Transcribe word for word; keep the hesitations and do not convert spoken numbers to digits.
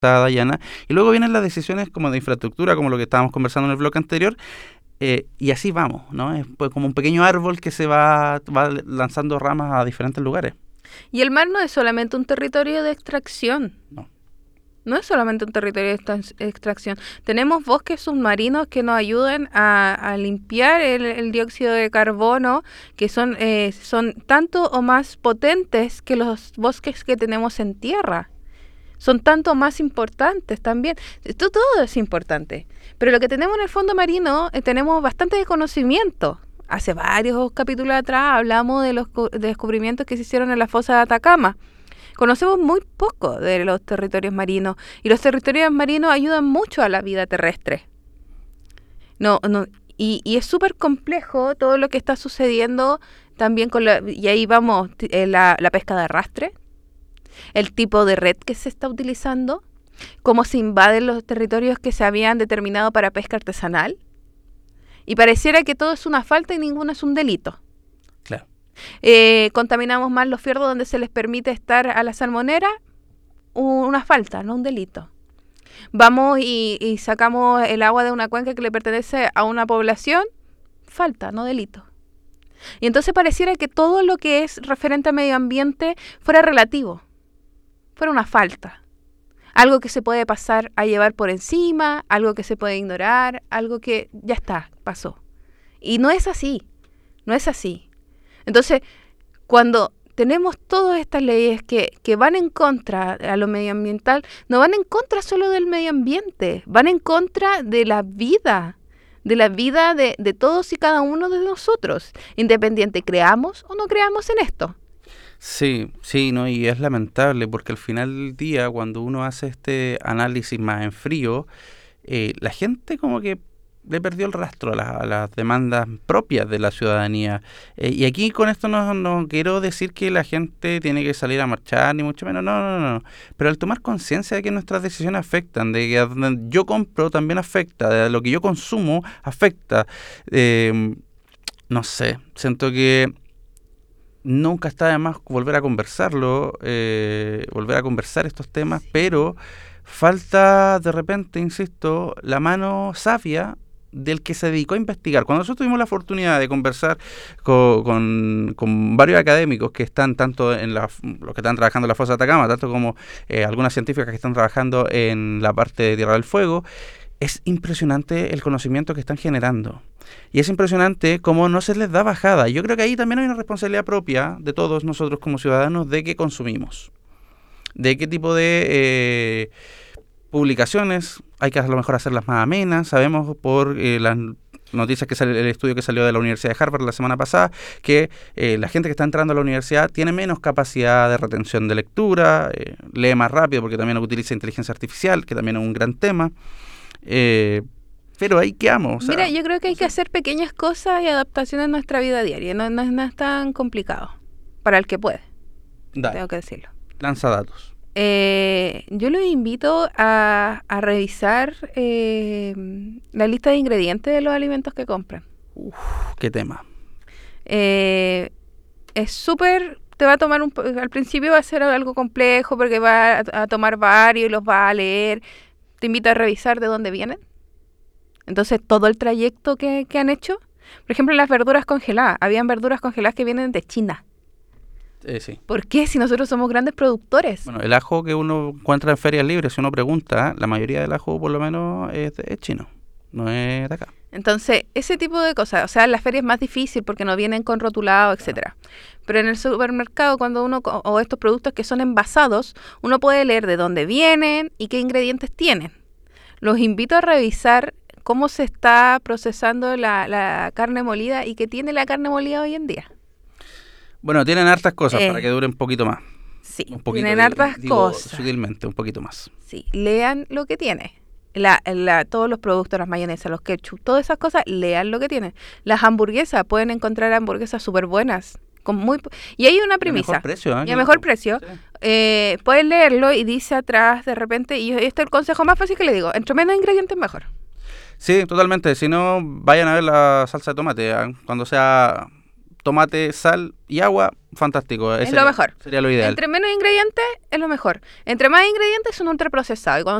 Dayana, y luego vienen las decisiones como de infraestructura, como lo que estábamos conversando en el bloque anterior, eh, y así vamos, ¿no? Es pues como un pequeño árbol que se va, va lanzando ramas a diferentes lugares. Y el mar no es solamente un territorio de extracción. No. No es solamente un territorio de extra- extracción. Tenemos bosques submarinos que nos ayudan a, a limpiar el, el dióxido de carbono, que son, eh, son tanto o más potentes que los bosques que tenemos en tierra. Son tanto más importantes también. Esto todo es importante. Pero lo que tenemos en el fondo marino, eh, tenemos bastante desconocimiento. Hace varios capítulos atrás hablamos de los co- de descubrimientos que se hicieron en la fosa de Atacama. Conocemos muy poco de los territorios marinos y los territorios marinos ayudan mucho a la vida terrestre. No, no, y, y es súper complejo todo lo que está sucediendo también con la, y ahí vamos, t- eh, la, la pesca de arrastre, el tipo de red que se está utilizando, cómo se invaden los territorios que se habían determinado para pesca artesanal. Y pareciera que todo es una falta y ninguno es un delito. Claro. Eh, contaminamos más los fiordos donde se les permite estar a la salmonera, una falta, no un delito. Vamos y, y sacamos el agua de una cuenca que le pertenece a una población, falta, no delito. Y entonces pareciera que todo lo que es referente al medio ambiente fuera relativo, fuera una falta. Algo que se puede pasar a llevar por encima, algo que se puede ignorar, algo que ya está, pasó. Y no es así, no es así. Entonces, cuando tenemos todas estas leyes que, que van en contra a lo medioambiental, no van en contra solo del medio ambiente, van en contra de la vida, de la vida de, de todos y cada uno de nosotros, independiente creamos o no creamos en esto. Sí, sí, no, y es lamentable porque al final del día, cuando uno hace este análisis más en frío, eh, la gente como que le perdió el rastro a las, a las demandas propias de la ciudadanía. Eh, y aquí con esto no, no quiero decir que la gente tiene que salir a marchar, ni mucho menos, no, no, no, no. Pero al tomar conciencia de que nuestras decisiones afectan, de que a donde yo compro también afecta, de lo que yo consumo afecta, eh, no sé, siento que nunca está de más volver a conversarlo, eh, volver a conversar estos temas, pero falta de repente, insisto, la mano sabia del que se dedicó a investigar. Cuando nosotros tuvimos la oportunidad de conversar con, con, con varios académicos que están tanto en la, los que están trabajando en la fosa de Atacama, tanto como eh, algunas científicas que están trabajando en la parte de Tierra del Fuego, es impresionante el conocimiento que están generando. Y es impresionante cómo no se les da bajada. Yo creo que ahí también hay una responsabilidad propia de todos nosotros como ciudadanos de qué consumimos. De qué tipo de eh, publicaciones hay que a lo mejor hacerlas más amenas. Sabemos por eh, las noticias que sale, el estudio que salió de la Universidad de Harvard la semana pasada, que eh, la gente que está entrando a la universidad tiene menos capacidad de retención de lectura, eh, lee más rápido porque también utiliza inteligencia artificial, que también es un gran tema. Eh, pero ahí quedamos. O sea, Mira, yo creo que hay que hacer pequeñas cosas y adaptaciones en nuestra vida diaria. No, no, no es tan complicado para el que puede, dale, tengo que decirlo. lanza datos. Eh, yo los invito a, a revisar eh, la lista de ingredientes de los alimentos que compran. Uf, qué tema. Eh, es súper... Te va a tomar un... Al principio va a ser algo complejo porque va a, a tomar varios y los va a leer. Te invito a revisar de dónde vienen. Entonces, todo el trayecto que, que han hecho. Por ejemplo, las verduras congeladas. Habían verduras congeladas que vienen de China. Eh, sí. ¿Por qué? Si nosotros somos grandes productores. Bueno, el ajo que uno encuentra en ferias libres, si uno pregunta, la mayoría del ajo por lo menos es, de, es chino, no es de acá. Entonces, ese tipo de cosas, o sea, en las ferias es más difícil porque no vienen con rotulado, etcétera. Pero en el supermercado, cuando uno, o estos productos que son envasados, uno puede leer de dónde vienen y qué ingredientes tienen. Los invito a revisar cómo se está procesando la, la carne molida y qué tiene la carne molida hoy en día. Bueno, tienen hartas cosas Eh, para que dure un poquito más. Sí, Un poquito, tienen di- hartas digo, cosas. sutilmente, un poquito más. Sí, lean lo que tiene. La, la, todos los productos, las mayonesas, los ketchup, todas esas cosas, lean lo que tienen. Las hamburguesas, pueden encontrar hamburguesas súper buenas. Con muy, y hay una Y a premisa. mejor precio, ¿eh? Y a mejor precio. Sí. Eh, pueden leerlo y dice atrás de repente, y este es el consejo más fácil que le digo, entre menos ingredientes mejor. Sí, totalmente. Si no, vayan a ver la salsa de tomate, ¿eh? Cuando sea tomate, sal y agua, fantástico. Es Ese lo mejor. Sería lo ideal. Entre menos ingredientes es lo mejor. Entre más ingredientes son ultraprocesados. Y cuando